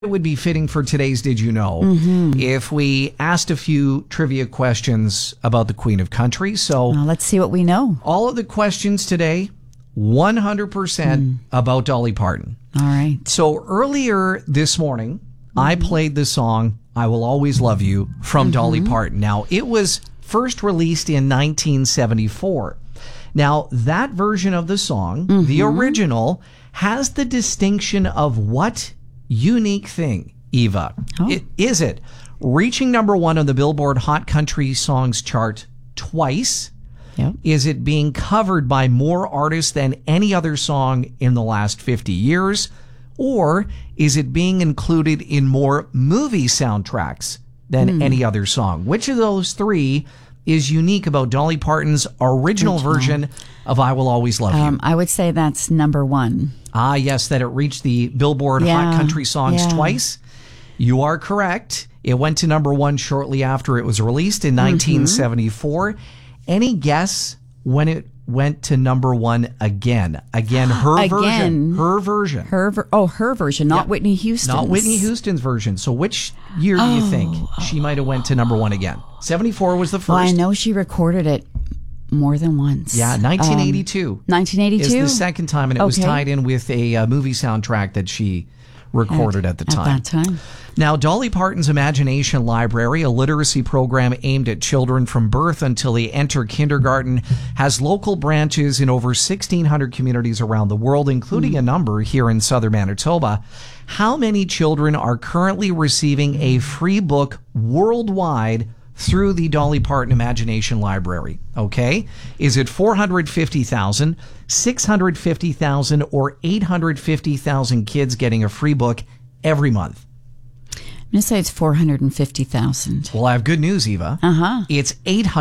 It would be fitting for today's Did You Know if we asked a few trivia questions about the Queen of Country. So Well, let's see what we know. all of the questions today, 100% about Dolly Parton. All right. So earlier this morning, I played the song I Will Always Love You from Dolly Parton. Now, it was first released in 1974. Now, that version of the song, the original, has the distinction of what unique thing, Eva? Is it reaching number one on the Billboard Hot Country Songs chart twice? Yep. Is it being covered by more artists than any other song in the last 50 years? Or is it being included in more movie soundtracks than any other song? Which of those three is unique about Dolly Parton's original version of I Will Always Love You? I would say that's number one. Ah, yes, that it reached the Billboard Hot Country Songs twice. You are correct. It went to number one shortly after it was released in 1974. Any guess when it went to number one again? Again, her version. Her version. Her version, not Whitney Houston's. Not Whitney Houston's version. So which year do you think she might have went to number one again? 74 was the first. Well, I know she recorded it more than once. Yeah, 1982. 1982? Is the second time, and it was tied in with a movie soundtrack that she recorded at the time. At that time. Now, Dolly Parton's Imagination Library, a literacy program aimed at children from birth until they enter kindergarten, has local branches in over 1,600 communities around the world, including a number here in southern Manitoba. How many children are currently receiving a free book worldwide through the Dolly Parton Imagination Library? Okay. Is it 450,000, 650,000, or 850,000 kids getting a free book every month? I'm going to say it's 450,000. Well, I have good news, Eva. It's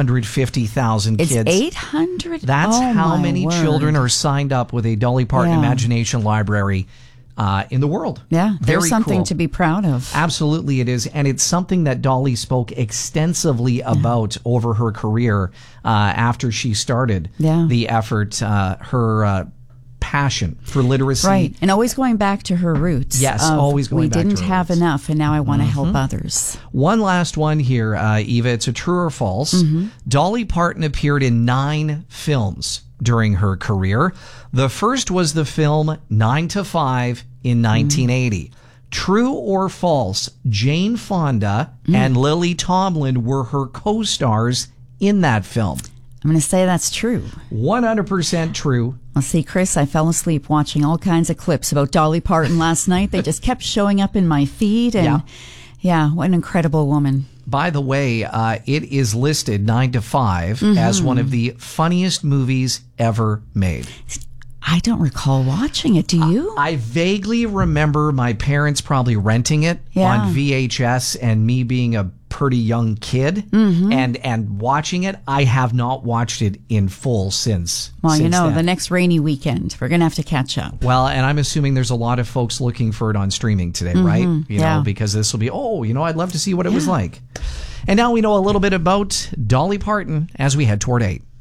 850,000 kids. It's 800? That's how many children are signed up with a Dolly Parton Imagination Library in the world. Yeah, there's something cool. to be proud of. Absolutely it is. And it's something that Dolly spoke extensively about over her career after she started the effort, her passion for literacy. Right, and always going back to her roots. Yes, always going back to her We didn't have roots. enough, and now I want to help others. One last one here, Eva. It's a true or false. Dolly Parton appeared in 9 films during her career. The first was the film 9 to 5 in 1980. True or false, Jane Fonda and Lily Tomlin were her co-stars in that film? I'm going to say that's true. 100% true. Well, see, Chris, I fell asleep watching all kinds of clips about Dolly Parton last night. They just kept showing up in my feed. And what an incredible woman. By the way, it is listed 9 to 5 as one of the funniest movies ever made. I don't recall watching it. Do you? I vaguely remember my parents probably renting it on VHS and me being a pretty young kid and watching it. I have not watched it in full since. Well, since then. the next rainy weekend, we're going to have to catch up. Well, and I'm assuming there's a lot of folks looking for it on streaming today, right? You know, because this will be, I'd love to see what it was like. And now we know a little bit about Dolly Parton as we head toward 8.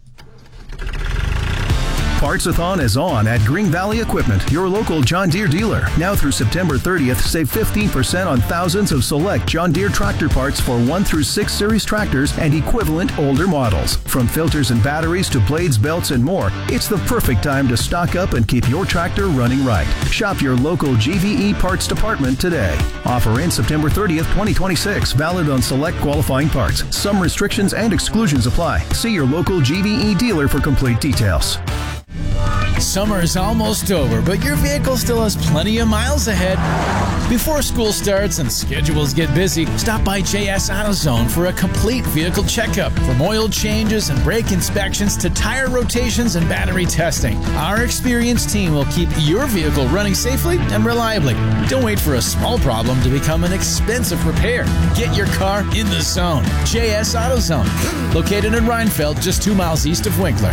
Parts-a-thon is on at Green Valley Equipment, your local John Deere dealer. Now through September 30th, save 15% on thousands of select John Deere tractor parts for 1 through 6 series tractors and equivalent older models. From filters and batteries to blades, belts, and more, it's the perfect time to stock up and keep your tractor running right. Shop your local GVE parts department today. Offer in September 30th, 2026. Valid on select qualifying parts. Some restrictions and exclusions apply. See your local GVE dealer for complete details. Summer is almost over, but your vehicle still has plenty of miles ahead. Before school starts and schedules get busy, stop by JS AutoZone for a complete vehicle checkup. From oil changes and brake inspections to tire rotations and battery testing, our experienced team will keep your vehicle running safely and reliably. Don't wait for a small problem to become an expensive repair. Get your car in the zone. JS AutoZone, located in Reinfeld, just 2 miles east of Winkler.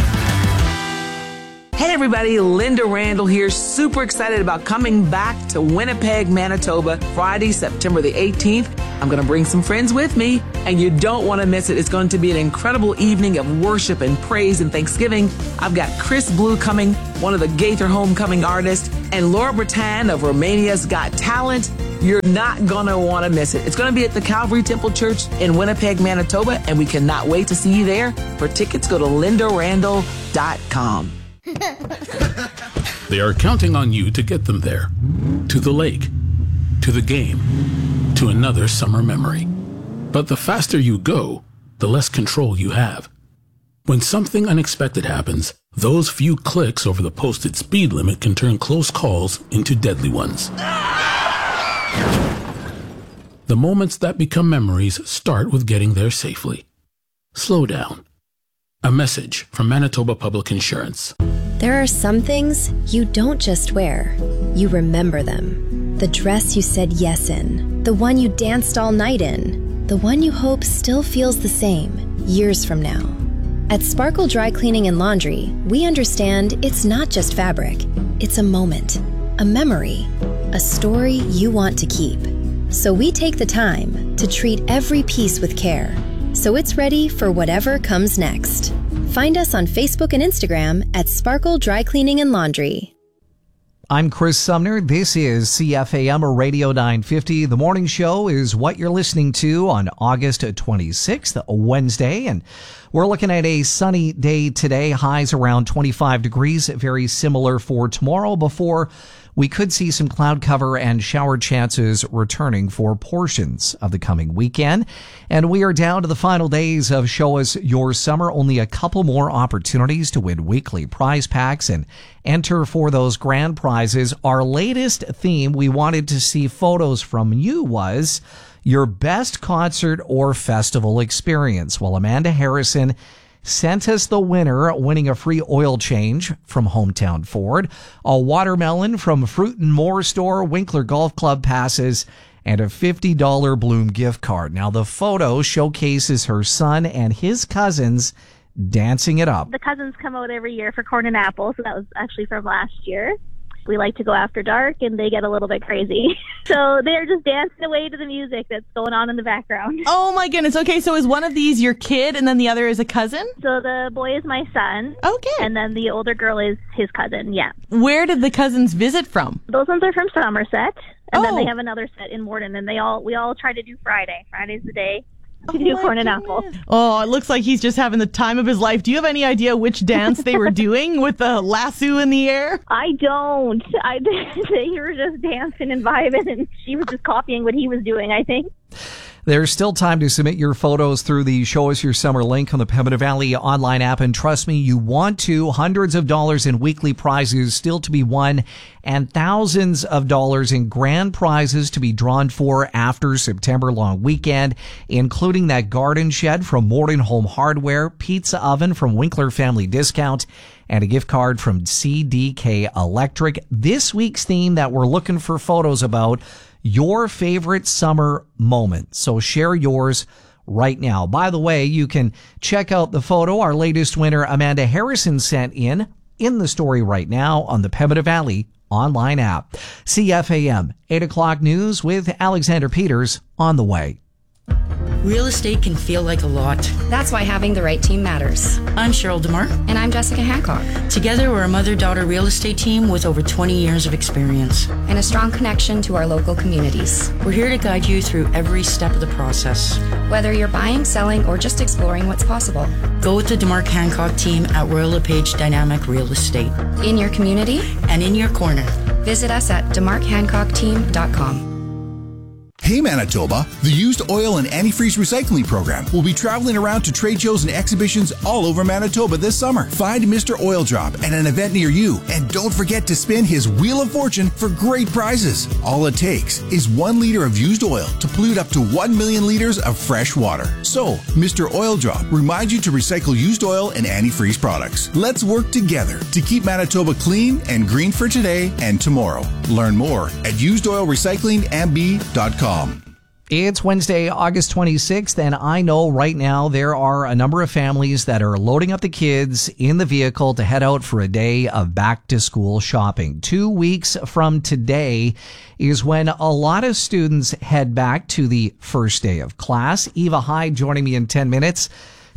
Hey everybody, Linda Randall here, super excited about coming back to Winnipeg, Manitoba, Friday, September the 18th. I'm going to bring some friends with me, and you don't want to miss it. It's going to be an incredible evening of worship and praise and thanksgiving. I've got Chris Blue coming, one of the Gaither Homecoming artists, and Laura Bretan of Romania's Got Talent. You're not going to want to miss it. It's going to be at the Calvary Temple Church in Winnipeg, Manitoba, and we cannot wait to see you there. For tickets, go to lindarandall.com. They are counting on you to get them there. To the lake, to the game, to another summer memory. But the faster you go, the less control you have. When something unexpected happens, those few clicks over the posted speed limit can turn close calls into deadly ones. The moments that become memories start with getting there safely. Slow down. A message from Manitoba Public Insurance. There are some things you don't just wear, you remember them. The dress you said yes in, the one you danced all night in, the one you hope still feels the same years from now. At Sparkle Dry Cleaning and Laundry, we understand it's not just fabric, it's a moment, a memory, a story you want to keep. So we take the time to treat every piece with care, so it's ready for whatever comes next. Find us on Facebook and Instagram at Sparkle Dry Cleaning and Laundry. I'm Chris Sumner. This is CFAM or Radio 950. The morning show is what you're listening to on August 26th, Wednesday. And we're looking at a sunny day today. Highs around 25 degrees. Very similar for tomorrow before we could see some cloud cover and shower chances returning for portions of the coming weekend. And we are down to the final days of Show Us Your Summer. Only a couple more opportunities to win weekly prize packs and enter for those grand prizes. Our latest theme we wanted to see photos from you was your best concert or festival experience. Well, Amanda Harrison sent us the winner, winning a free oil change from Hometown Ford, a watermelon from Fruit and More Store, Winkler Golf Club passes, and a $50 Bloom gift card. Now, the photo showcases her son and his cousins dancing it up. The cousins come out every year for Corn and Apple, so that was actually from last year. We like to go after dark, and they get a little bit crazy. So they're just dancing away to the music that's going on in the background. Oh, my goodness. Okay, so is one of these your kid, and then the other is a cousin? So the boy is my son. Okay. And then the older girl is his cousin, yeah. Where did the cousins visit from? Those ones are from Somerset. And then they have another set in Morden, and we all try to do Friday. Friday's the day to do Corn and Apple. Oh, it looks like he's just having the time of his life. Do you have any idea which dance they were doing with the lasso in the air? I don't. They were just dancing and vibing, and she was just copying what he was doing, I think. There's still time to submit your photos through the Show Us Your Summer link on the Pembina Valley online app. And trust me, you want to. Hundreds of dollars in weekly prizes still to be won and thousands of dollars in grand prizes to be drawn for after September long weekend, including that garden shed from Morden Home Hardware, pizza oven from Winkler Family Discount, and a gift card from CDK Electric. This week's theme that we're looking for photos about, your favorite summer moment. So share yours right now. By the way, you can check out the photo our latest winner, Amanda Harrison, sent in the story right now on the Pembina Valley online app. CFAM 8 o'clock news with Alexander Peters on the way. Real estate can feel like a lot. That's why having the right team matters. I'm Cheryl DeMar. And I'm Jessica Hancock. Together, we're a mother-daughter real estate team with over 20 years of experience. And a strong connection to our local communities. We're here to guide you through every step of the process. Whether you're buying, selling, or just exploring what's possible. Go with the DeMar Hancock team at Royal LePage Dynamic Real Estate. In your community. And in your corner. Visit us at demarkhancockteam.com. Hey Manitoba, the Used Oil and Antifreeze Recycling Program will be traveling around to trade shows and exhibitions all over Manitoba this summer. Find Mr. Oil Drop at an event near you, and don't forget to spin his Wheel of Fortune for great prizes. All it takes is 1 liter of used oil to pollute up to 1 million liters of fresh water. So, Mr. Oil Drop reminds you to recycle used oil and antifreeze products. Let's work together to keep Manitoba clean and green for today and tomorrow. Learn more at usedoilrecyclingmb.com. It's Wednesday, August 26th, and I know right now there are a number of families that are loading up the kids in the vehicle to head out for a day of back-to-school shopping. 2 weeks from today is when a lot of students head back to the first day of class. Eva Hyde joining me in 10 minutes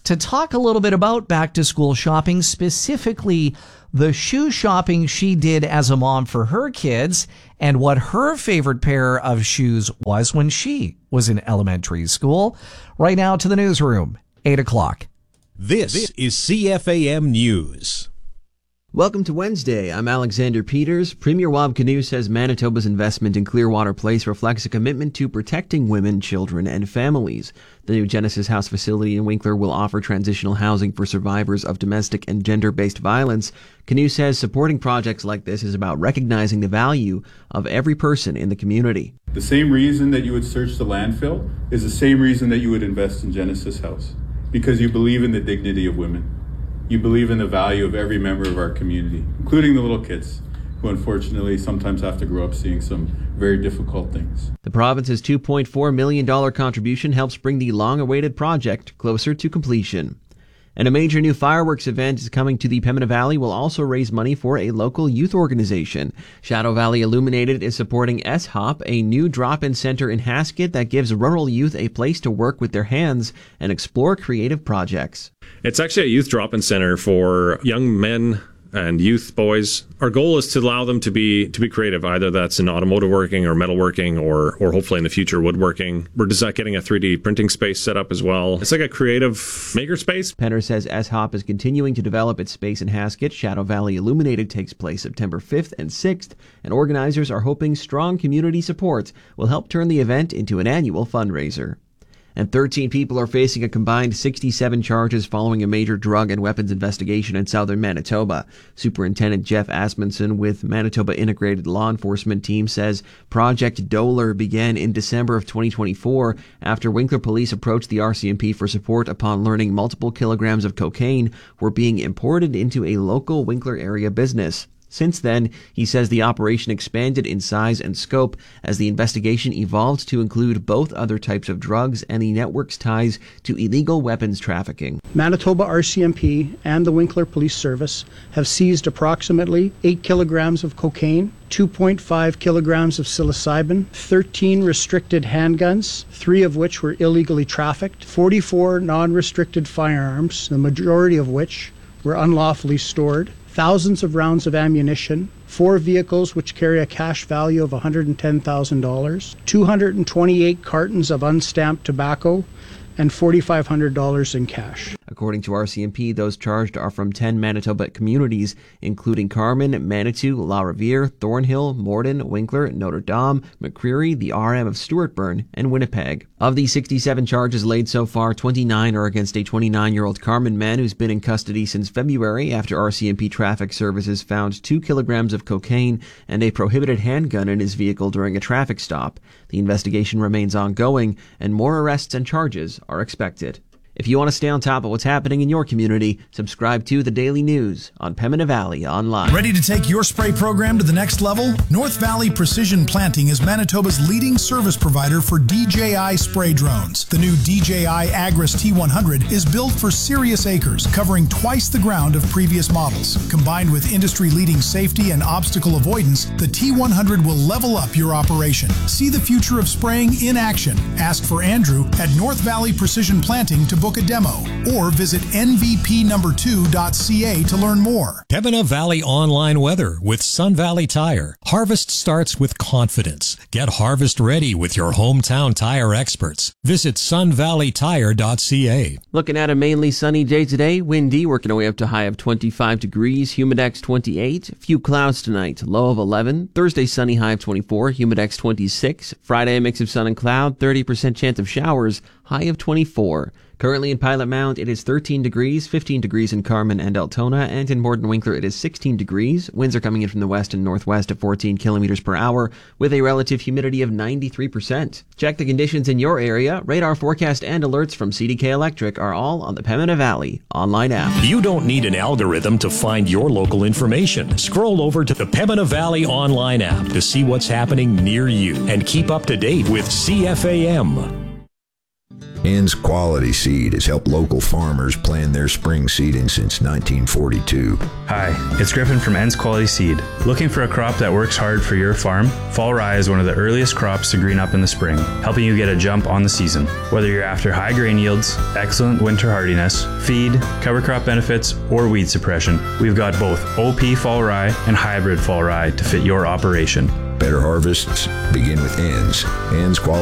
to talk a little bit about back-to-school shopping, specifically the shoe shopping she did as a mom for her kids and what her favorite pair of shoes was when she was in elementary school. Right now to the newsroom, 8 o'clock. This is CFAM News. Welcome to Wednesday. I'm Alexander Peters. Premier Wab Kinew says Manitoba's investment in Clearwater Place reflects a commitment to protecting women, children, and families. The new Genesis House facility in Winkler will offer transitional housing for survivors of domestic and gender-based violence. Kinew says supporting projects like this is about recognizing the value of every person in the community. The same reason that you would search the landfill is the same reason that you would invest in Genesis House, because you believe in the dignity of women. You believe in the value of every member of our community, including the little kids, who unfortunately sometimes have to grow up seeing some very difficult things. The province's $2.4 million contribution helps bring the long-awaited project closer to completion. And a major new fireworks event is coming to the Pembina Valley will also raise money for a local youth organization. Shadow Valley Illuminated is supporting SHOP, a new drop-in center in Haskett that gives rural youth a place to work with their hands and explore creative projects. It's actually a youth drop-in center for young men and youth boys. Our goal is to allow them to be creative, either that's in automotive working or metalworking or hopefully in the future woodworking. We're getting a 3D printing space set up as well. It's like a creative maker space. Penner says SHOP is continuing to develop its space in Haskett. Shadow Valley Illuminated takes place September 5th and 6th, and organizers are hoping strong community support will help turn the event into an annual fundraiser. And 13 people are facing a combined 67 charges following a major drug and weapons investigation in southern Manitoba. Superintendent Jeff Asmundson with Manitoba Integrated Law Enforcement Team says Project Doler began in December of 2024 after Winkler police approached the RCMP for support upon learning multiple kilograms of cocaine were being imported into a local Winkler area business. Since then, he says the operation expanded in size and scope as the investigation evolved to include both other types of drugs and the network's ties to illegal weapons trafficking. Manitoba RCMP and the Winkler Police Service have seized approximately 8 kilograms of cocaine, 2.5 kilograms of psilocybin, 13 restricted handguns, 3 of which were illegally trafficked, 44 non-restricted firearms, the majority of which were unlawfully stored, thousands of rounds of ammunition, 4 vehicles which carry a cash value of $110,000, 228 cartons of unstamped tobacco, and $4,500 in cash. According to RCMP, those charged are from 10 Manitoba communities, including Carman, Manitou, La Riviere, Thornhill, Morden, Winkler, Notre Dame, McCreary, the RM of Stewartburn, and Winnipeg. Of the 67 charges laid so far, 29 are against a 29-year-old Carman man who's been in custody since February after RCMP Traffic Services found 2 kilograms of cocaine and a prohibited handgun in his vehicle during a traffic stop. The investigation remains ongoing, and more arrests and charges are expected. If you want to stay on top of what's happening in your community, subscribe to The Daily News on Pembina Valley Online. Ready to take your spray program to the next level? North Valley Precision Planting is Manitoba's leading service provider for DJI spray drones. The new DJI Agris T100 is built for serious acres, covering twice the ground of previous models. Combined with industry-leading safety and obstacle avoidance, the T100 will level up your operation. See the future of spraying in action. Ask for Andrew at North Valley Precision Planting to book a demo, or visit nvp2.ca to learn more. Pembina Valley Online Weather with Sun Valley Tire. Harvest starts with confidence. Get harvest ready with your hometown tire experts. Visit sunvalleytire.ca. Looking at a mainly sunny day today, windy, working our way up to high of 25 degrees, humidex 28, few clouds tonight, low of 11. Thursday sunny, high of 24, humidex 26. Friday a mix of sun and cloud, 30% chance of showers, high of 24. Currently in Pilot Mound, it is 13 degrees, 15 degrees in Carman and Altona, and in Morden Winkler, it is 16 degrees. Winds are coming in from the west and northwest at 14 kilometers per hour, with a relative humidity of 93%. Check the conditions in your area. Radar forecast and alerts from CDK Electric are all on the Pembina Valley online app. You don't need an algorithm to find your local information. Scroll over to the Pembina Valley online app to see what's happening near you and keep up to date with CFAM. Ends Quality Seed has helped local farmers plan their spring seeding since 1942. Hi, it's Griffin from Ends Quality Seed. Looking for a crop that works hard for your farm? Fall rye is one of the earliest crops to green up in the spring, helping you get a jump on the season. Whether you're after high grain yields, excellent winter hardiness, feed, cover crop benefits, or weed suppression, we've got both OP fall rye and hybrid fall rye to fit your operation. Better harvests begin with Ends. Ends Quality